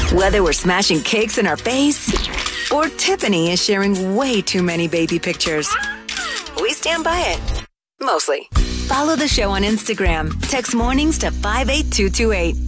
Whether we're smashing cakes in our face or Tiffany is sharing way too many baby pictures, we stand by it. Mostly. Follow the show on Instagram. Text mornings to 58228.